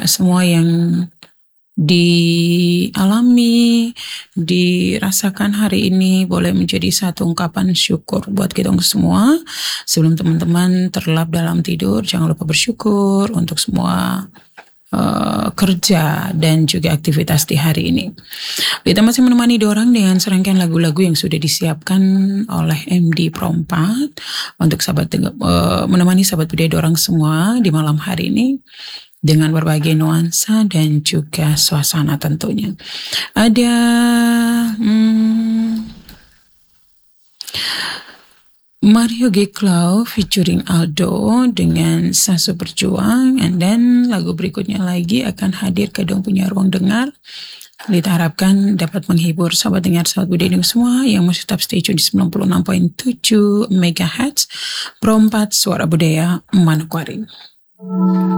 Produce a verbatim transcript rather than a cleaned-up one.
semua yang dialami, dirasakan hari ini boleh menjadi satu ungkapan syukur buat kita semua. Sebelum teman-teman terlelap dalam tidur, jangan lupa bersyukur untuk semua uh, kerja dan juga aktivitas di hari ini. Kita masih menemani dorang dengan serangkaian lagu-lagu yang sudah disiapkan oleh M D Pro empat untuk sahabat uh, menemani sahabat budaya dorang semua di malam hari ini, dengan berbagai nuansa dan juga suasana tentunya. Ada hmm, Mario G. Clow featuring Aldo dengan Sasu Berjuang, and then lagu berikutnya lagi akan hadir ke Dong Punya Ruang Dengar. Kita harapkan dapat menghibur sahabat dengar sahabat budaya semua yang masih tetap stay tune di sembilan puluh enam koma tujuh megahertz Pro empat Suara Budaya Manokwari.